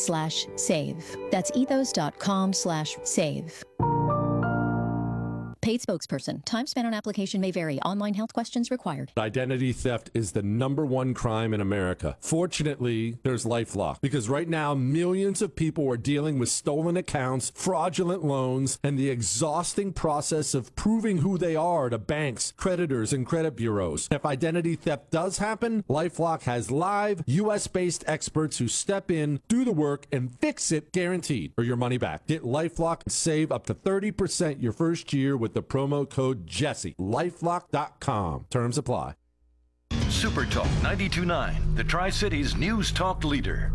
ethos.com/save. That's ethos.com/save. Paid spokesperson. Time spent on application may vary. Online health questions required. Identity theft is the #1 crime in America. Fortunately, there's LifeLock, because right now millions of people are dealing with stolen accounts, fraudulent loans, and the exhausting process of proving who they are to banks, creditors, and credit bureaus. If identity theft does happen, LifeLock has live US-based experts who step in, do the work, and fix it, guaranteed, or your money back. Get LifeLock and save up to 30% your first year with the promo code Jesse. LifeLock.com. Terms apply. Super Talk 92.9, the Tri-Cities News Talk leader.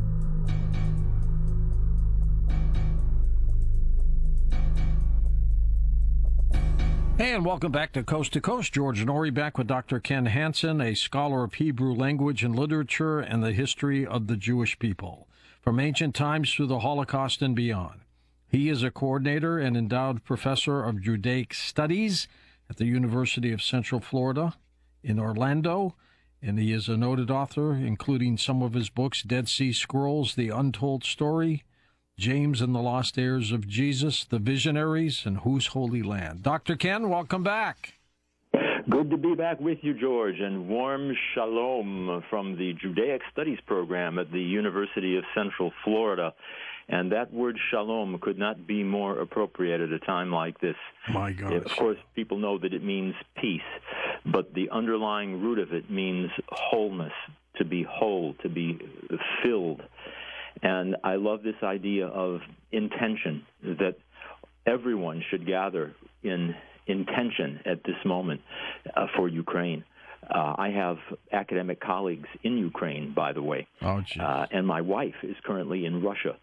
Hey, and welcome back to Coast. George Norrie back with Dr. Ken Hansen, a scholar of Hebrew language and literature and the history of the Jewish people, from ancient times through the Holocaust and beyond. He is a coordinator and endowed professor of Judaic Studies at the University of Central Florida in Orlando, and he is a noted author, including some of his books, Dead Sea Scrolls, The Untold Story, James and the Lost Heirs of Jesus, The Visionaries, and Whose Holy Land. Dr. Ken, welcome back. Good to be back with you, George, and warm shalom from the Judaic Studies program at the University of Central Florida. And that word shalom could not be more appropriate at a time like this. My gosh. Of course, people know that it means peace, but the underlying root of it means wholeness, to be whole, to be filled. And I love this idea of intention, that everyone should gather in intention at this moment for Ukraine. I have academic colleagues in Ukraine, by the way, and my wife is currently in Russia.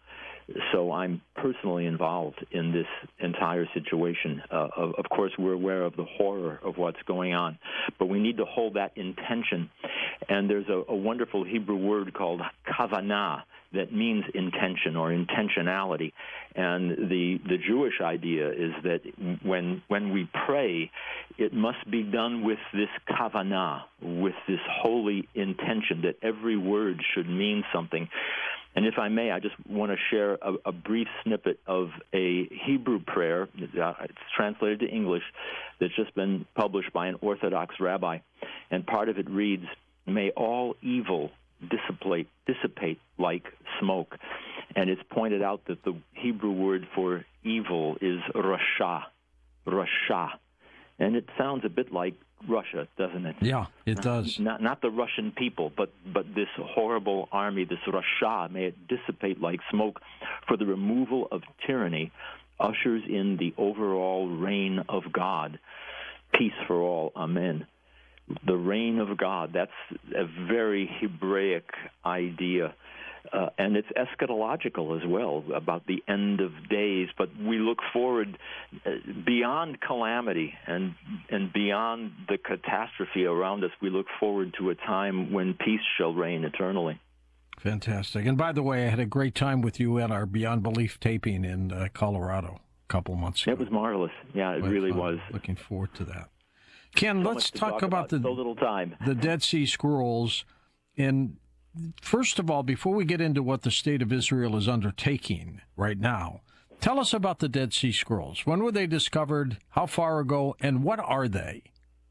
So I'm personally involved in this entire situation. Of course, we're aware of the horror of what's going on, but we need to hold that intention. And there's a wonderful Hebrew word called kavanah that means intention or intentionality. And the Jewish idea is that when we pray, it must be done with this kavanah, with this holy intention, that every word should mean something. And if I may, I just want to share a brief snippet of a Hebrew prayer. It's translated to English that's just been published by an Orthodox rabbi. And part of it reads, "May all evil dissipate like smoke." And it's pointed out that the Hebrew word for evil is rasha. And it sounds a bit like Russia, doesn't it? Yeah, it does. Not the Russian people, but this horrible army, this rasha, may it dissipate like smoke, for the removal of tyranny ushers in the overall reign of God. Peace for all, amen. The reign of God, that's a very Hebraic idea. And it's eschatological as well, about the end of days. But we look forward beyond calamity and beyond the catastrophe around us. We look forward to a time when peace shall reign eternally. Fantastic. And by the way, I had a great time with you at our Beyond Belief taping in Colorado a couple months ago. It was marvelous. Yeah, it really was. Looking forward to that. Ken, so let's talk about so little time. The Dead Sea Scrolls. And first of all, before we get into what the state of Israel is undertaking right now, tell us about the Dead Sea Scrolls. When were they discovered? How far ago? And what are they?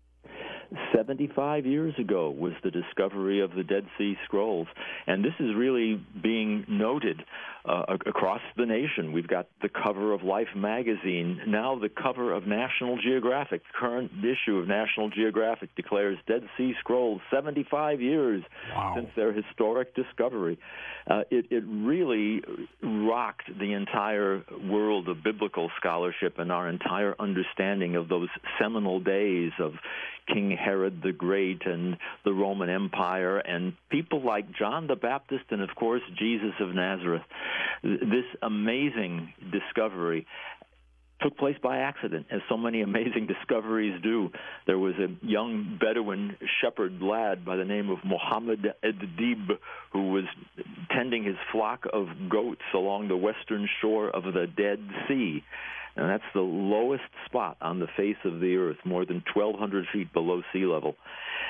75 years ago was the discovery of the Dead Sea Scrolls, and this is really being noted across the nation. We've got the cover of Life magazine, now the cover of National Geographic. The current issue of National Geographic declares Dead Sea Scrolls 75 years since their historic discovery. It really rocked the entire world of biblical scholarship and our entire understanding of those seminal days of King Herod the Great and the Roman Empire and people like John the Baptist and, of course, Jesus of Nazareth. This amazing discovery took place by accident, as so many amazing discoveries do. There was a young Bedouin shepherd lad by the name of Mohammed Ed-Dib who was tending his flock of goats along the western shore of the Dead Sea. And that's the lowest spot on the face of the earth, more than 1,200 feet below sea level.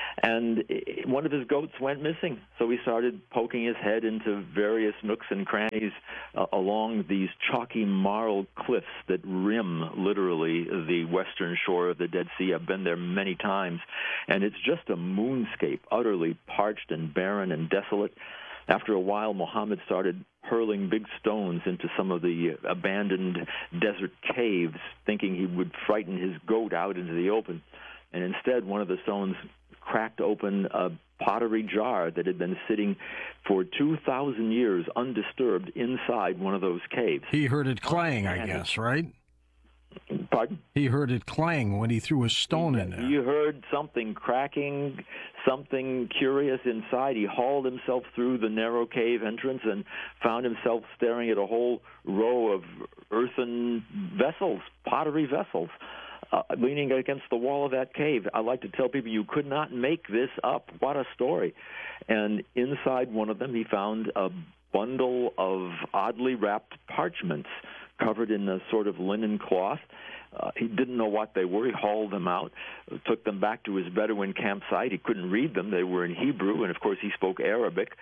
And one of his goats went missing, so he started poking his head into various nooks and crannies along these chalky marl cliffs that rim, literally, the western shore of the Dead Sea. I've been there many times, and it's just a moonscape, utterly parched and barren and desolate. After a while, Muhammad started hurling big stones into some of the abandoned desert caves, thinking he would frighten his goat out into the open. And instead, one of the stones cracked open a pottery jar that had been sitting for 2,000 years undisturbed inside one of those caves. He heard it clang, I guess, right? Pardon? He heard it clang when he threw a stone in there. He heard something cracking, something curious inside. He hauled himself through the narrow cave entrance and found himself staring at a whole row of earthen vessels, pottery vessels, leaning against the wall of that cave. I like to tell people you could not make this up. What a story. And inside one of them, he found a bundle of oddly wrapped parchments covered in a sort of linen cloth. He didn't know what they were. He hauled them out, took them back to his Bedouin campsite. He couldn't read them. They were in Hebrew, and of course he spoke Arabic.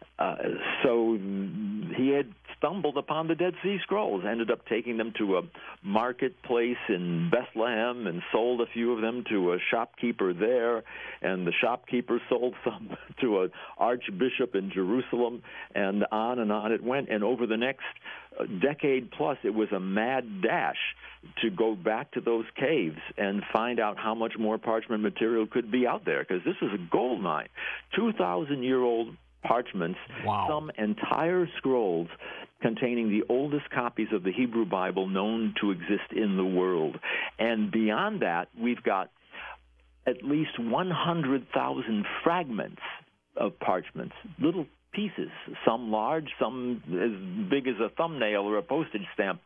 So he had stumbled upon the Dead Sea Scrolls, ended up taking them to a marketplace in Bethlehem and sold a few of them to a shopkeeper there, and the shopkeeper sold some to an archbishop in Jerusalem, and on it went. And over the next decade plus, it was a mad dash to go back to those caves and find out how much more parchment material could be out there, because this is a gold mine. 2,000-year-old parchments, wow. Some entire scrolls containing the oldest copies of the Hebrew Bible known to exist in the world. And beyond that, we've got at least 100,000 fragments of parchments, little pieces, some large, some as big as a thumbnail or a postage stamp.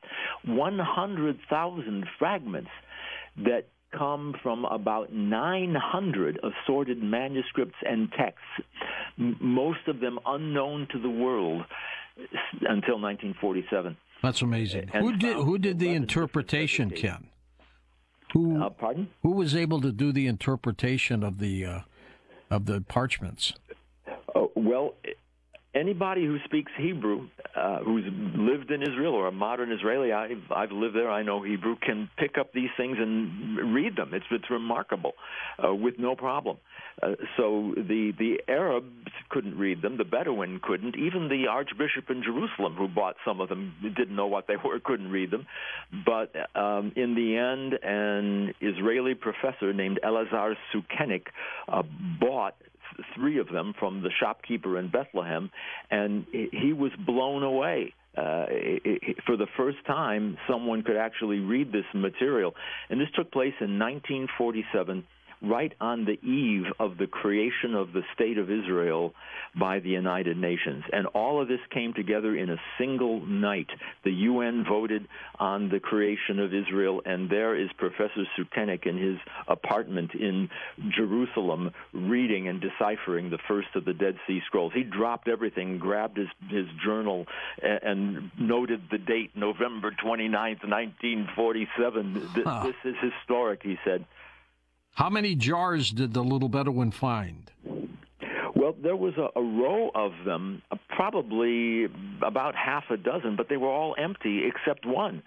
100,000 fragments that come from about 900 assorted manuscripts and texts, most of them unknown to the world until 1947. That's amazing. Who did the interpretation, Ken? Pardon? Who was able to do the interpretation of the parchments? Well, anybody who speaks Hebrew, who's lived in Israel or a modern Israeli, I've lived there, I know Hebrew, can pick up these things and read them. It's remarkable with no problem. So the Arabs couldn't read them. The Bedouin couldn't. Even the Archbishop in Jerusalem, who bought some of them, didn't know what they were, couldn't read them. But in the end, an Israeli professor named Elazar Sukenik bought 3 of them from the shopkeeper in Bethlehem, and he was blown away. For the first time, someone could actually read this material. And this took place in 1947, right on the eve of the creation of the State of Israel by the United Nations. And all of this came together in a single night. The UN voted on the creation of Israel, and there is Professor Sukenik in his apartment in Jerusalem reading and deciphering the first of the Dead Sea Scrolls. He dropped everything, grabbed his journal, and noted the date, November 29th, 1947. This is historic, he said. How many jars did the little Bedouin find? Well, there was a row of them, probably about half a dozen, but they were all empty except one.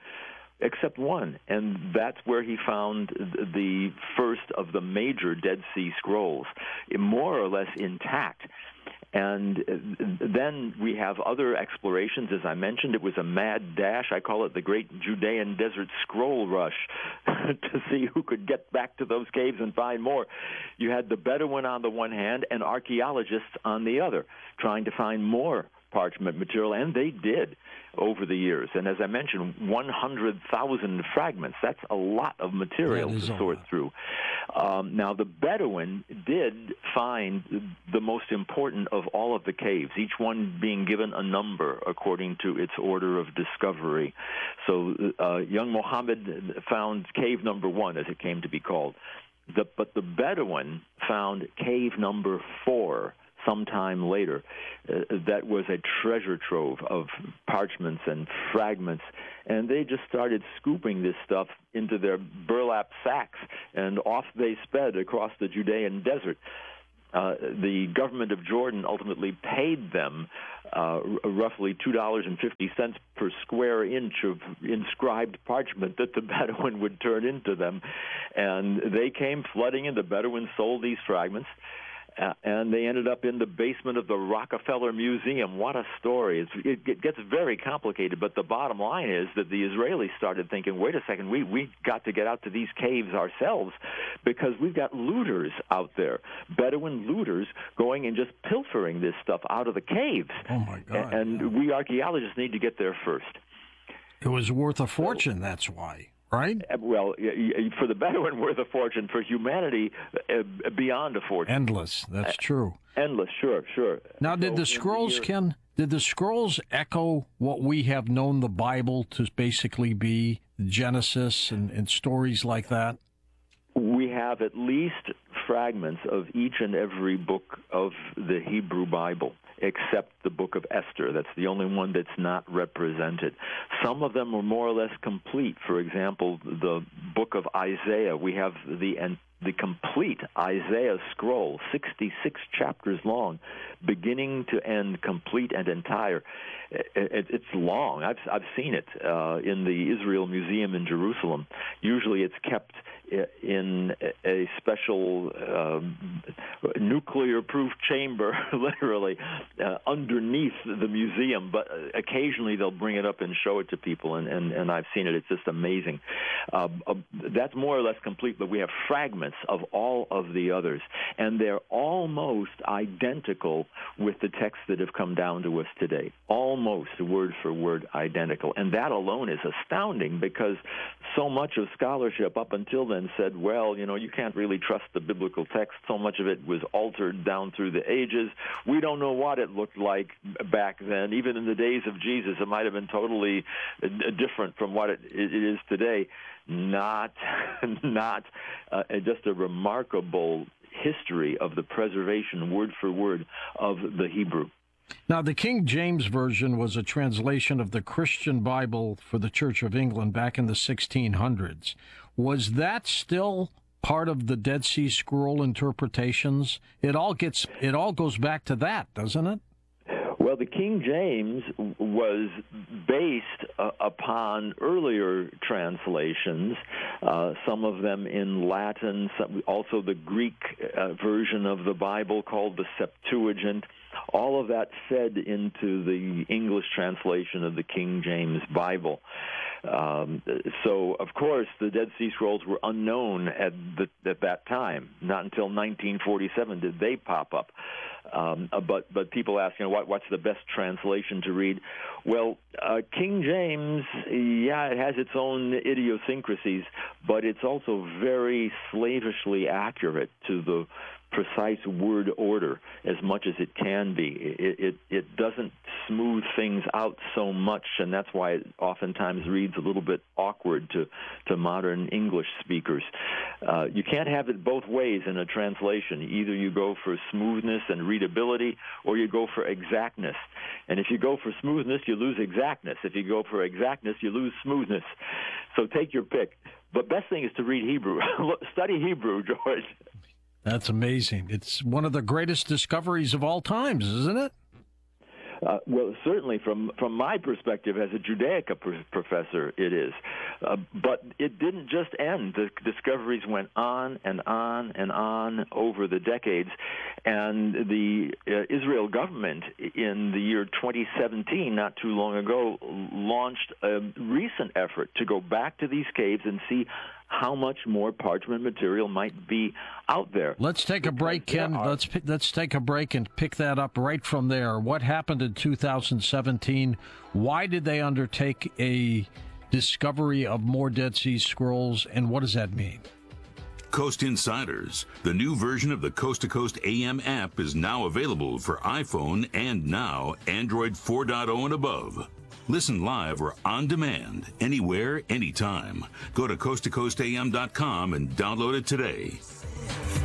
And that's where he found the first of the major Dead Sea Scrolls, more or less intact. And then we have other explorations. As I mentioned, it was a mad dash. I call it the Great Judean Desert Scroll Rush to see who could get back to those caves and find more. You had the Bedouin on the one hand and archaeologists on the other trying to find more parchment material, and they did over the years. And as I mentioned, 100,000 fragments. That's a lot of material to sort through. Now, the Bedouin did find the most important of all of the caves, each one being given a number according to its order of discovery. So young Muhammad found cave number 1, as it came to be called. But the Bedouin found cave number 4 sometime later. That was a treasure trove of parchments and fragments, and they just started scooping this stuff into their burlap sacks, and off they sped across the Judean desert. the government of Jordan ultimately paid them roughly $2.50 per square inch of inscribed parchment that the Bedouin would turn into them. And they came flooding in. The Bedouins sold these fragments. And they ended up in the basement of the Rockefeller Museum. What a story. It gets very complicated, but the bottom line is that the Israelis started thinking, wait a second, we got to get out to these caves ourselves because we've got looters out there, Bedouin looters going and just pilfering this stuff out of the caves. Oh, my God. And we archaeologists need to get there first. It was worth a fortune, that's why. Right? Well, for the Bedouin, worth a fortune. For humanity, beyond a fortune. Endless. That's true. Endless. Sure. Now, did the scrolls, Ken? Did the scrolls echo what we have known the Bible to basically be, Genesis and stories like that? We have at least fragments of each and every book of the Hebrew Bible, except the book of Esther. That's the only one that's not represented. Some of them are more or less complete. For example, the book of Isaiah, we have the complete Isaiah scroll, 66 chapters long, beginning to end, complete and entire. It's long. I've seen it in the Israel Museum in Jerusalem. Usually it's kept in a special nuclear-proof chamber, literally, underneath the museum. But occasionally they'll bring it up and show it to people, and I've seen it. It's just amazing. That's more or less complete, but we have fragments of all of the others, and they're almost identical with the texts that have come down to us today. Almost word for word identical. And that alone is astounding because so much of scholarship up until then said, well, you can't really trust the biblical text. So much of it was altered down through the ages. We don't know what it looked like back then. Even in the days of Jesus, it might have been totally different from what it is today. Not just a remarkable history of the preservation, word for word, of the Hebrew. Now, the King James Version was a translation of the Christian Bible for the Church of England back in the 1600s. Was that still part of the Dead Sea Scroll interpretations? It all goes back to that, doesn't it? Well, the King James was based upon earlier translations, some of them in Latin, also the Greek version of the Bible called the Septuagint. All of that fed into the English translation of the King James Bible. So, of course, the Dead Sea Scrolls were unknown at that time. Not until 1947 did they pop up. But people ask, what's the best translation to read? Well, King James, it has its own idiosyncrasies, but it's also very slavishly accurate to the precise word order as much as it can be. It doesn't smooth things out so much, and that's why it oftentimes reads a little bit awkward to modern English speakers. You can't have it both ways in a translation. Either you go for smoothness and readability, or you go for exactness. And if you go for smoothness, you lose exactness. If you go for exactness, you lose smoothness. So take your pick. But best thing is to read Hebrew. Study Hebrew, George. That's amazing. It's one of the greatest discoveries of all times, isn't it? Well, certainly from my perspective as a Judaica professor, it is. But it didn't just end. The discoveries went on and on and on over the decades. And the Israel government in the year 2017, not too long ago, launched a recent effort to go back to these caves and see how much more parchment material might be out there. Let's take a break, Ken. Let's take a break and pick that up right from there. What happened in 2017? Why did they undertake a discovery of more Dead Sea Scrolls, and what does that mean? Coast Insiders, the new version of the Coast to Coast AM app, is now available for iPhone and now Android 4.0 and above. Listen live or on demand, anywhere, anytime. Go to coasttocoastam.com and download it today.